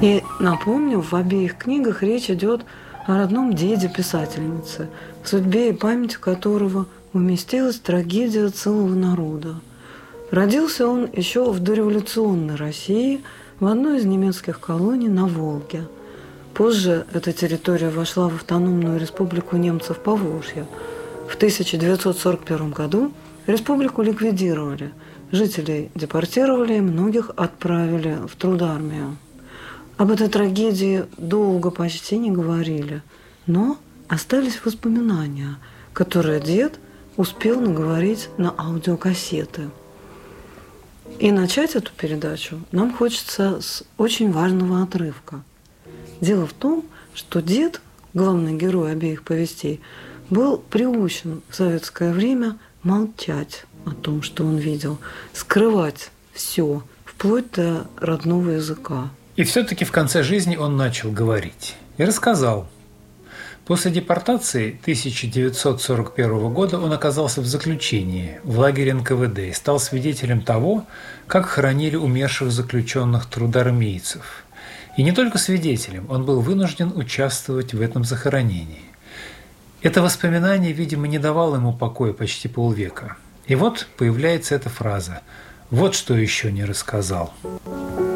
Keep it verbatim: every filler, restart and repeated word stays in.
И напомню, в обеих книгах речь идет о родном деде писательницы, в судьбе и памяти которого уместилась трагедия целого народа. Родился он еще в дореволюционной России в одной из немецких колоний на Волге. Позже эта территория вошла в автономную республику немцев Поволжья. В тысяча девятьсот сорок первом году республику ликвидировали, жителей депортировали и многих отправили в трудармию. Об этой трагедии долго почти не говорили, но остались воспоминания, которые дед успел наговорить на аудиокассеты. И начать эту передачу нам хочется с очень важного отрывка. Дело в том, что дед, главный герой обеих повестей, был приучен в советское время молчать о том, что он видел, скрывать все, вплоть до родного языка. И все-таки в конце жизни он начал говорить. И рассказал. После депортации тысяча девятьсот сорок первого года он оказался в заключении в лагере эн ка вэ дэ и стал свидетелем того, как хоронили умерших заключенных трудармейцев. И не только свидетелем, он был вынужден участвовать в этом захоронении. Это воспоминание, видимо, не давало ему покоя почти полвека. И вот появляется эта фраза: «Вот что еще не рассказал».